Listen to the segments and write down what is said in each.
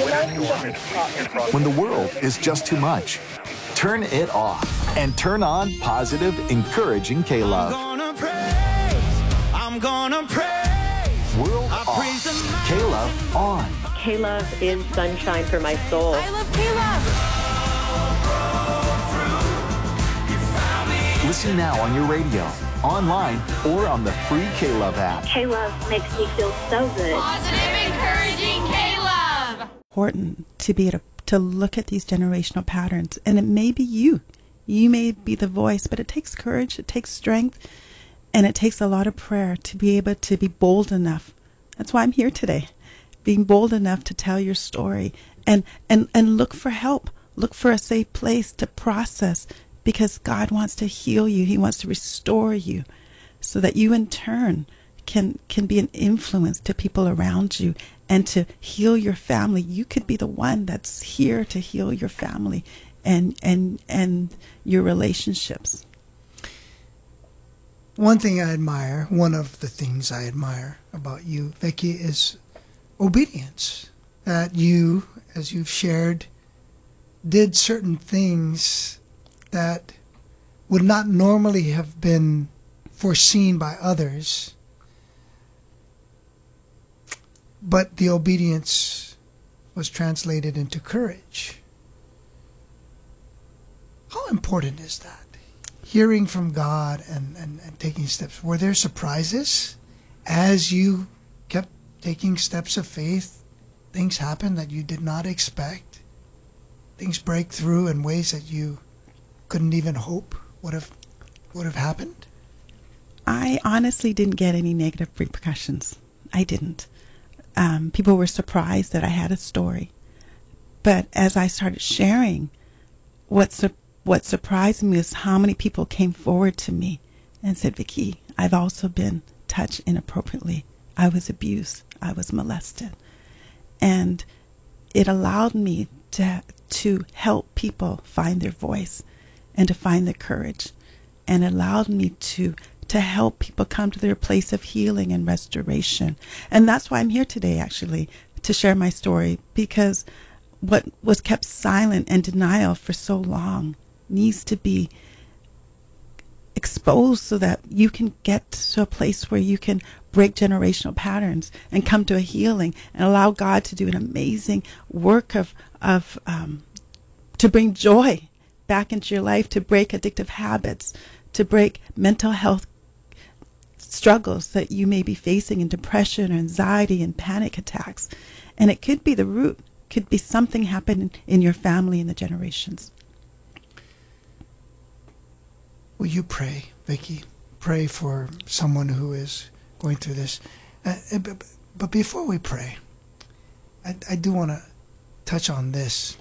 When the world is just too much, turn it off and turn on positive, encouraging K-Love. I'm gonna praise. World off, K-Love on. K-Love is sunshine for my soul. I love K-Love. Listen now on your radio, online, or on the free K-Love app. K-Love makes me feel so good. Positive, encouraging K-Love. Important to be able to look at these generational patterns. And it may be you. You may be the voice, but it takes courage, it takes strength, and it takes a lot of prayer to be able to be bold enough. That's why I'm here today, being bold enough to tell your story and look for help. Look for a safe place to process, because God wants to heal you. He wants to restore you so that you in turn can be an influence to people around you and to heal your family. You could be the one that's here to heal your family and your relationships. One thing I admire, one of the things I admire about you, Vicky, is obedience. That you, as you've shared, did certain things that would not normally have been foreseen by others, but the obedience was translated into courage. How important is that? Hearing from God and taking steps. Were there surprises as you kept taking steps of faith? Things happen that you did not expect. Things break through in ways that you couldn't even hope would have happened? I honestly didn't get any negative repercussions. I didn't. People were surprised that I had a story. But as I started sharing, what surprised me is how many people came forward to me and said, Vicky, I've also been touched inappropriately. I was abused. I was molested. And it allowed me to help people find their voice and to find the courage, and allowed me to help people come to their place of healing and restoration. And that's why I'm here today, actually, to share my story, because what was kept silent and denial for so long needs to be exposed so that you can get to a place where you can break generational patterns and come to a healing and allow God to do an amazing work to bring joy back into your life, to break addictive habits, to break mental health struggles that you may be facing in depression or anxiety and panic attacks. And it could be the root, could be something happening in your family in the generations. Will you pray, Vicky? Pray for someone who is going through this. But before we pray, I do want to touch on this.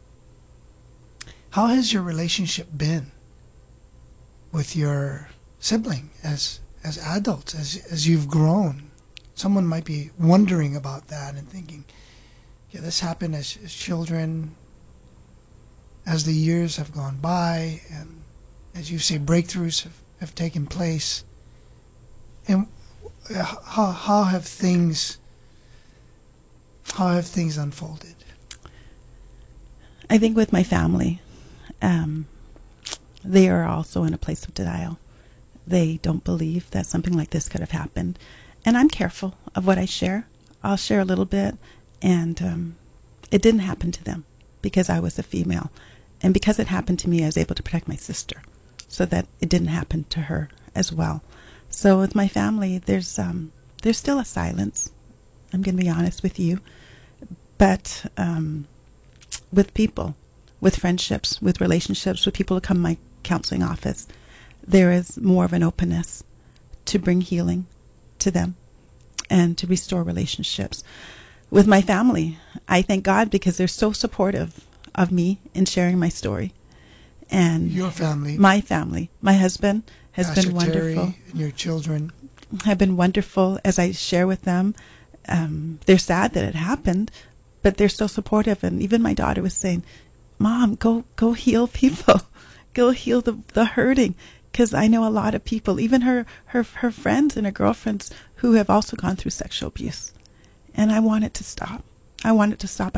How has your relationship been with your sibling as adults, as you've grown? Someone might be wondering about that and thinking, yeah, this happened as children, as the years have gone by, and as you say, breakthroughs have taken place. And how have things unfolded? I think with my family, they are also in a place of denial. They don't believe that something like this could have happened. And I'm careful of what I share. I'll share a little bit, and it didn't happen to them because I was a female. And because it happened to me, I was able to protect my sister so that it didn't happen to her as well. So with my family, there's still a silence. I'm going to be honest with you. But with people, with friendships, with relationships, with people who come to my counseling office, there is more of an openness to bring healing to them and to restore relationships. With my family, I thank God because they're so supportive of me in sharing my story. And your family, my husband has Pastor been wonderful. Terry and your children have been wonderful as I share with them. They're sad that it happened, but they're so supportive. And even my daughter was saying, Mom, go heal people. Go heal the hurting. Because I know a lot of people, even her friends and her girlfriends, who have also gone through sexual abuse. And I want it to stop. I want it to stop.